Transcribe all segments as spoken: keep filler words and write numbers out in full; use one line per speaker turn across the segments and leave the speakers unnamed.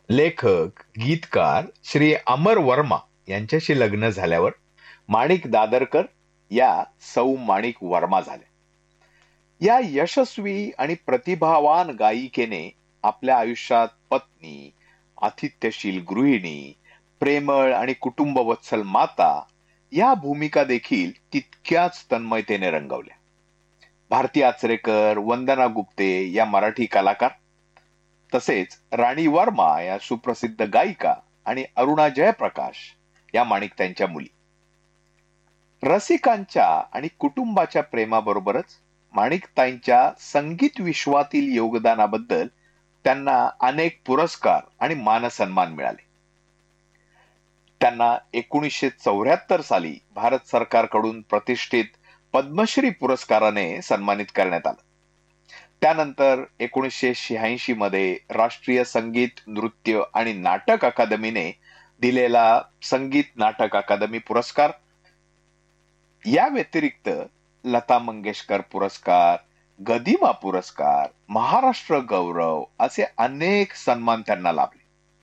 लेखक, गीतकार श्री अमर वर्मा यांच्याशी लग्न झाल्यावर माणिक दादरकर या सौ माणिक वर्मा झाल्या. या यशस्वी आणि प्रतिभावान गायिकेने आपल्या आयुष्यात पत्नी, आतिथ्यशील गृहिणी, प्रेमळ आणि कुटुंबवत्सल माता या भूमिका देखील तितक्याच तन्मयतेने रंगवल्या. भारती आचरेकर, वंदना गुप्ते या मराठी कलाकार, तसेच राणी वर्मा या सुप्रसिद्ध गायिका आणि अरुणा जयप्रकाश या माणिक त्यांच्या मुली. रसिकांच्या आणि कुटुंबाच्या प्रेमाबरोबरच माणिकताईंच्या संगीत विश्वातील योगदानाबद्दल त्यांना अनेक पुरस्कार आणि मानसन्मान मिळाले. त्यांना एकोणीसशे चौऱ्याहत्तर साली भारत सरकारकडून प्रतिष्ठित पद्मश्री पुरस्काराने सन्मानित करण्यात आलं. त्यानंतर एकोणीसशे शहाऐंशी मध्ये राष्ट्रीय संगीत, नृत्य आणि नाटक अकादमीने दिलेला संगीत नाटक अकादमी पुरस्कार, या व्यतिरिक्त लता मंगेशकर पुरस्कार, गदिमा पुरस्कार, महाराष्ट्र गौरव असे अनेक सन्मान त्यांना लाभले.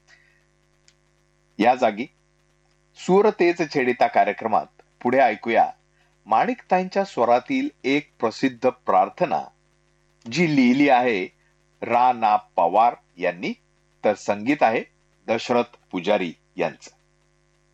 या जागी सूर तेज छेडिता कार्यक्रमात पुढे ऐकूया माणिकताईंच्या स्वरातील एक प्रसिद्ध प्रार्थना, जी लिहिली आहे रा ना पवार यांनी, तर संगीत आहे दशरथ पुजारी यांचं.